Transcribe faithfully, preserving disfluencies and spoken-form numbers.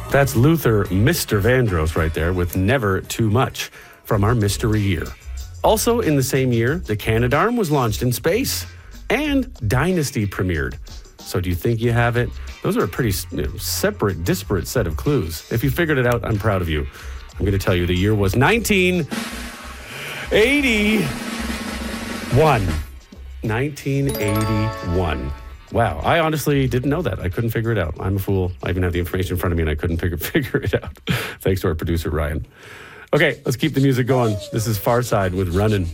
That's Luther, Mister Vandross right there with Never Too Much from our mystery year. Also in the same year, the Canadarm was launched in space and Dynasty premiered. So do you think you have it? Those are a pretty you know, separate, disparate set of clues. If you figured it out, I'm proud of you. I'm going to tell you the year was nineteen eighty-one. nineteen eighty-one. Wow, I honestly didn't know that. I couldn't figure it out. I'm a fool. I even have the information in front of me and I couldn't figure, figure it out. Thanks to our producer, Ryan. Okay, let's keep the music going. This is Farside with Runnin'.